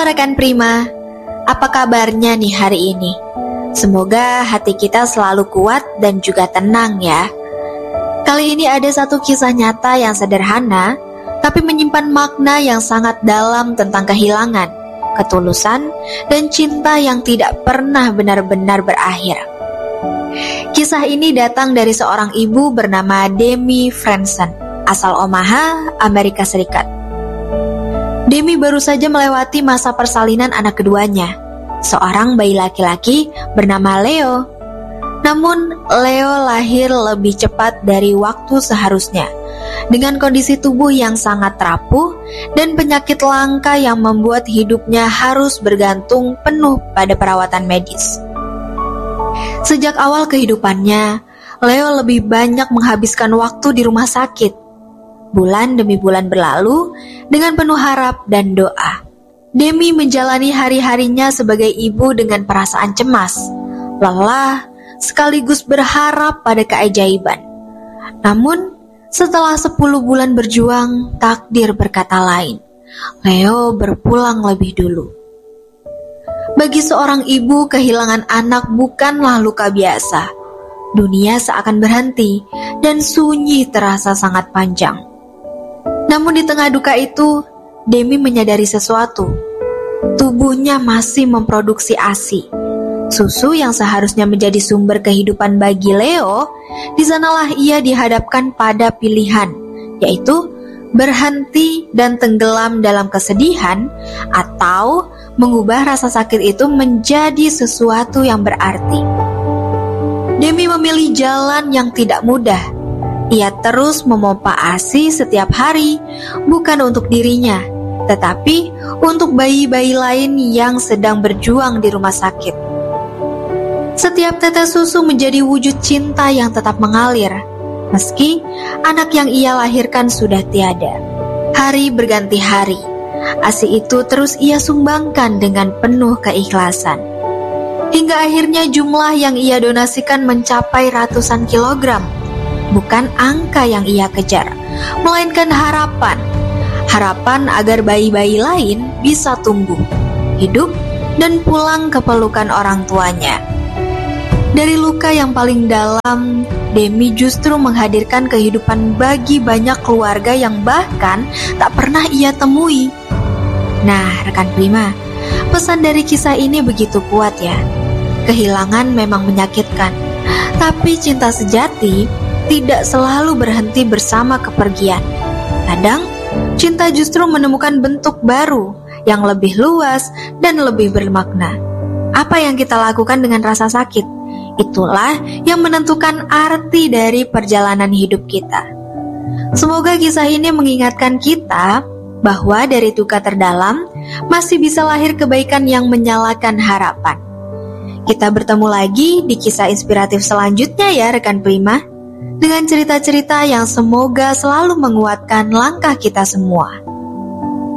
rekan Prima, apa kabarnya nih hari ini? Semoga hati kita selalu kuat dan juga tenang ya. Kali ini ada satu kisah nyata yang sederhana, tapi menyimpan makna yang sangat dalam tentang kehilangan, ketulusan, dan cinta yang tidak pernah benar-benar berakhir. Kisah ini datang dari seorang ibu bernama Demi Franson, asal Omaha, Amerika Serikat. Demi baru saja melewati masa persalinan anak keduanya, seorang bayi laki-laki bernama Leo. Namun, Leo lahir lebih cepat dari waktu seharusnya, dengan kondisi tubuh yang sangat rapuh dan penyakit langka yang membuat hidupnya harus bergantung penuh pada perawatan medis. Sejak awal kehidupannya, Leo lebih banyak menghabiskan waktu di rumah sakit. Bulan demi bulan berlalu dengan penuh harap dan doa. Demi menjalani hari-harinya sebagai ibu dengan perasaan cemas, lelah, sekaligus berharap pada keajaiban. Namun, setelah 10 bulan berjuang, takdir berkata lain. Leo berpulang lebih dulu. Bagi seorang ibu, kehilangan anak bukanlah luka biasa. Dunia seakan berhenti dan sunyi terasa sangat panjang. Namun di tengah duka itu, Demi menyadari sesuatu. Tubuhnya masih memproduksi ASI, susu yang seharusnya menjadi sumber kehidupan bagi Leo. Di sanalah ia dihadapkan pada pilihan, yaitu berhenti dan tenggelam dalam kesedihan, atau mengubah rasa sakit itu menjadi sesuatu yang berarti. Demi memilih jalan yang tidak mudah. Ia terus memompa ASI setiap hari, bukan untuk dirinya, tetapi untuk bayi-bayi lain yang sedang berjuang di rumah sakit. Setiap tetes susu menjadi wujud cinta yang tetap mengalir, meski anak yang ia lahirkan sudah tiada. Hari berganti hari, ASI itu terus ia sumbangkan dengan penuh keikhlasan. Hingga akhirnya jumlah yang ia donasikan mencapai ratusan kilogram. Bukan angka yang ia kejar, melainkan harapan. Harapan agar bayi-bayi lain bisa tumbuh, hidup, dan pulang ke pelukan orang tuanya. Dari luka yang paling dalam, Demi justru menghadirkan kehidupan bagi banyak keluarga yang bahkan tak pernah ia temui. Nah, rekan Prima, pesan dari kisah ini begitu kuat ya. Kehilangan memang menyakitkan, tapi cinta sejati tidak selalu berhenti bersama kepergian. Kadang, cinta justru menemukan bentuk baru yang lebih luas dan lebih bermakna. Apa yang kita lakukan dengan rasa sakit, itulah yang menentukan arti dari perjalanan hidup kita. Semoga kisah ini mengingatkan kita bahwa dari duka terdalam masih bisa lahir kebaikan yang menyalakan harapan. Kita bertemu lagi di kisah inspiratif selanjutnya ya rekan Prima, dengan cerita-cerita yang semoga selalu menguatkan langkah kita semua.